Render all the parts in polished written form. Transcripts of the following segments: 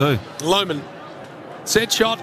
Who? Lohmann. Set shot.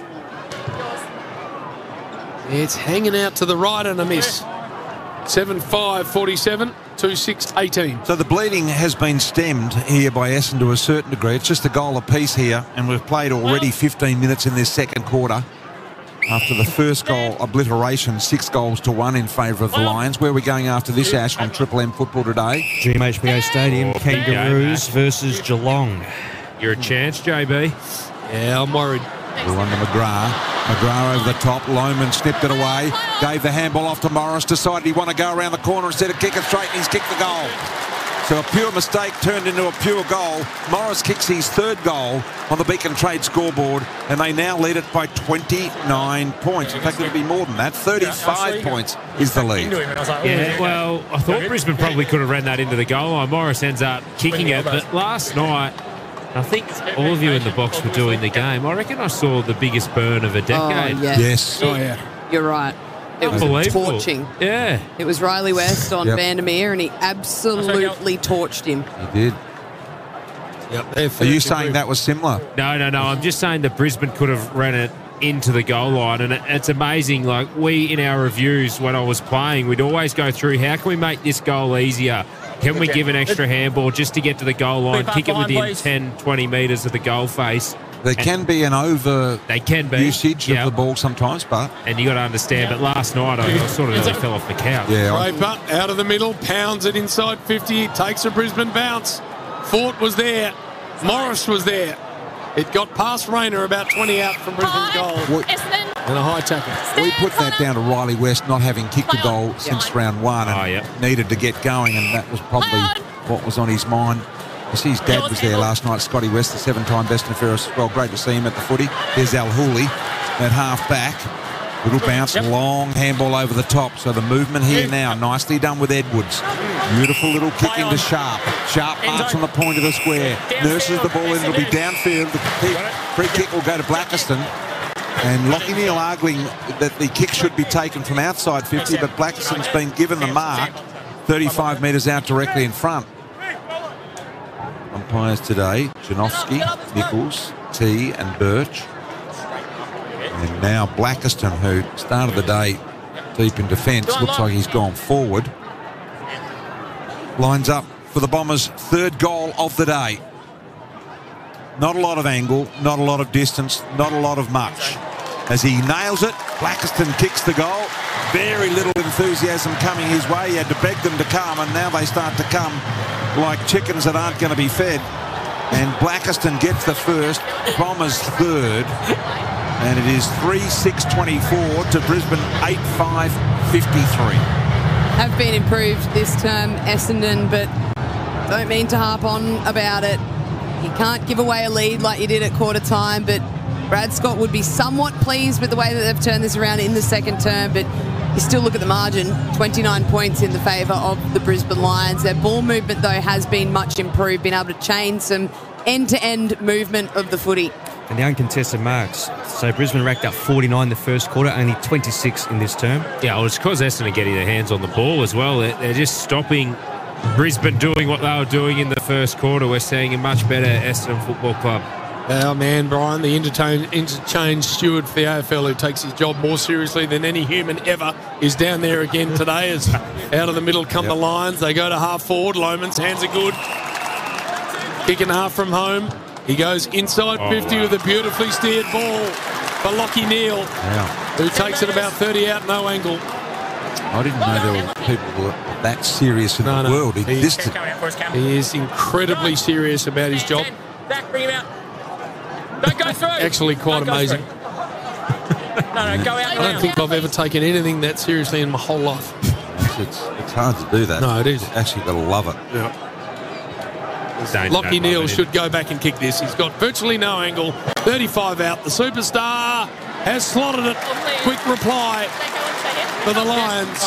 It's hanging out to the right and a miss. 7-5, 47, 2-6, 18. So the bleeding has been stemmed here by Essendon to a certain degree. It's just a goal apiece here, and we've played already 15 minutes in this second quarter. After the first goal obliteration, 6-1 in favour of the Lions. Where are we going after this, Ash, on Triple M Football today? GMHBA Stadium, Kangaroos versus Geelong. You're a chance, JB. Yeah, I'm worried. We're on to McGrath. McGrath over the top. Lohmann snipped it away. Gave the handball off to Morris. Decided he wanted to go around the corner instead of kick it straight, and he's kicked the goal. So a pure mistake turned into a pure goal. Morris kicks his third goal on the Beacon Trade scoreboard, and they now lead it by 29 points. In fact, it'll be more than that. 35 points is the lead. Yeah, well, I thought Brisbane probably could have ran that into the goal line. Morris ends up kicking it, but last night, I think all of you in the box were doing the game. I reckon I saw the biggest burn of a decade. Oh, yeah. Yes. Oh, yeah. You're right. It was torching. Yeah. It was Riley West on Vandermeer, and he absolutely torched him. He did. Yep. Are you saying that was similar? No. I'm just saying that Brisbane could have ran it into the goal line, and it's amazing. Like, we, in our reviews when I was playing, we'd always go through, how can we make this goal easier? Can we give an extra handball just to get to the goal line, kick it within 10, 20 metres of the goal face? There can be an over usage of the ball sometimes, but... And you got to understand, but last night I sort of nearly fell off the couch. Yeah, Draper out of the middle, pounds it inside 50, takes a Brisbane bounce. Fort was there. Morris was there. It got past Rayner about 20 out from Brisbane's goal. And a high tackle. We put that down to Riley West not having kicked a goal since round one and needed to get going, and that was probably what was on his mind. You see his dad was there last night, Scotty West, the 7-time best in Ferris. Well, great to see him at the footy. There's Al Hooley at half back. Little bounce, long handball over the top. So the movement here now, nicely done with Edwards. Beautiful little kick into Sharp. Sharp marks on the point of the square. Nurses the ball in, it'll be downfield. The free kick will go to Blackiston. And Lachie Neale arguing that the kick should be taken from outside 50, but Blackiston's been given the mark 35 metres out directly in front. Umpires today, Janowski, Nichols, T and Birch. And now Blackiston, who started the day deep in defence, looks like he's gone forward. Lines up for the Bombers' third goal of the day. Not a lot of angle, not a lot of distance, not a lot of much. As he nails it, Blackiston kicks the goal. Very little enthusiasm coming his way. He had to beg them to come, and now they start to come like chickens that aren't going to be fed. And Blackiston gets the first, Bombers third. And it is 3-6-24 to Brisbane 8-5-53. Have been improved this term, Essendon, but don't mean to harp on about it. You can't give away a lead like you did at quarter time, but Brad Scott would be somewhat pleased with the way that they've turned this around in the second term, but you still look at the margin, 29 points in the favour of the Brisbane Lions. Their ball movement, though, has been much improved, been able to change some end-to-end movement of the footy. And the uncontested marks. So Brisbane racked up 49 the first quarter, only 26 in this term. Yeah, well, it's because Essendon are getting their hands on the ball as well. They're just stopping Brisbane doing what they were doing in the first quarter. We're seeing a much better Essendon Football Club. Oh, man, Brian, the interchange steward for the AFL who takes his job more seriously than any human ever is down there again today. As out of the middle come the Lions. They go to half forward. Lohmann's hands are good. Kicking half from home. He goes inside 50 with a beautifully steered ball for Lachie Neale, who takes it about 30 out, no angle. I didn't know there were people that serious in the world. He is incredibly serious about his job. Back, bring him out. Don't go through. Actually quite amazing. Go out. I don't think I've ever taken anything that seriously in my whole life. It's hard to do that. No, it is. You've actually got to love it. Yeah. Lachie Neale should go back and kick this. He's got virtually no angle. 35 out. The superstar has slotted it. Quick reply for the Lions.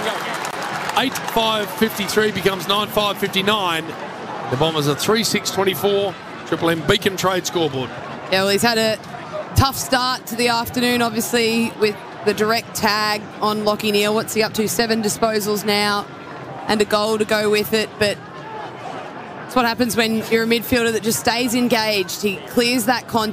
8-5-53 becomes 9-5-59. The Bombers are 3-6-24. Triple M Beacon Trade scoreboard. Yeah, well, he's had a tough start to the afternoon, obviously, with the direct tag on Lachie Neale. What's he up to? 7 disposals now and a goal to go with it. But That's what happens when you're a midfielder that just stays engaged. He clears that contact.